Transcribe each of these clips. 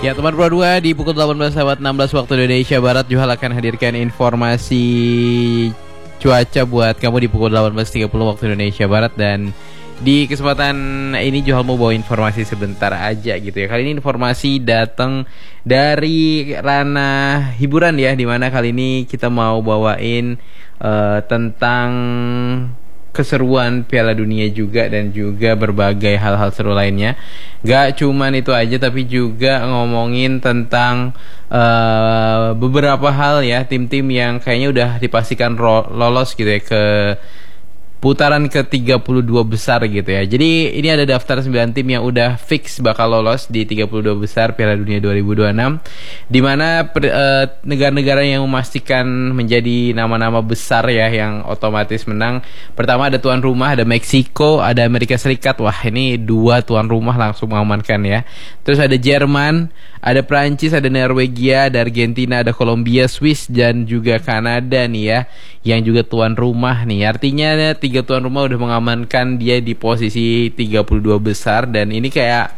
Ya teman Pro 2 di pukul 18.16 waktu Indonesia Barat Juhal akan hadirkan informasi cuaca buat kamu di pukul 18.30 waktu Indonesia Barat. Dan di kesempatan ini Juhal mau bawa informasi sebentar aja gitu ya. Kali ini informasi datang dari ranah hiburan ya, dimana kali ini kita mau bawain tentang keseruan Piala Dunia juga dan juga berbagai hal-hal seru lainnya. Gak cuman itu aja, tapi juga ngomongin tentang beberapa hal ya, tim-tim yang kayaknya udah dipastikan lolos gitu ya ke putaran ke-32 besar gitu ya. Jadi ini ada daftar 9 tim yang udah fix bakal lolos di 32 besar Piala Dunia 2026, dimana negara-negara yang memastikan menjadi nama-nama besar ya yang otomatis menang. Pertama ada tuan rumah, ada Meksiko, ada Amerika Serikat. Wah, ini dua tuan rumah langsung mengamankan ya. Terus ada Jerman, ada Prancis, ada Norwegia, ada Argentina, ada Kolombia, Swiss, dan juga Kanada nih ya, yang juga tuan rumah nih. Artinya 3 tuan rumah udah mengamankan dia di posisi 32 besar. Dan ini kayak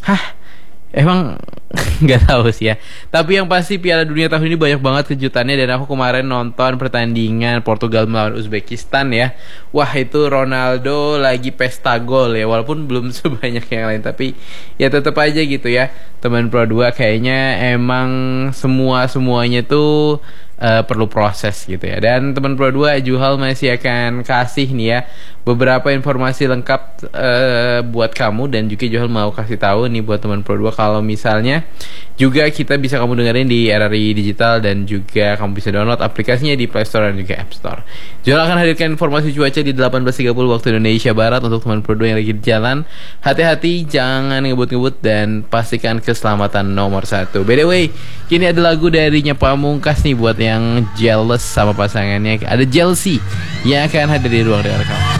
emang nggak tahu sih ya. Tapi yang pasti Piala Dunia tahun ini banyak banget kejutannya. Dan aku kemarin nonton pertandingan Portugal melawan Uzbekistan ya. Wah, itu Ronaldo lagi pesta gol ya. Walaupun belum sebanyak yang lain, tapi ya tetap aja gitu ya. Teman Pro 2 kayaknya emang semuanya tuh perlu proses gitu ya. Dan teman Pro 2, Juhal masih akan kasih nih ya beberapa informasi lengkap buat kamu. Dan juga Juhal mau kasih tahu nih buat teman Pro 2 kalau misalnya juga kita bisa kamu dengerin di RRI Digital, dan juga kamu bisa download aplikasinya di Play Store dan juga App Store. Juhal akan hadirkan informasi cuaca di 18.30 waktu Indonesia Barat. Untuk teman Pro 2 yang lagi di jalan, hati-hati, jangan ngebut-ngebut, dan pastikan keselamatan nomor 1. By the way, kini ada lagu darinya Pamungkas nih buat yang jealous sama pasangannya. Ada Jealousy yang akan hadir di ruang dengar kamu.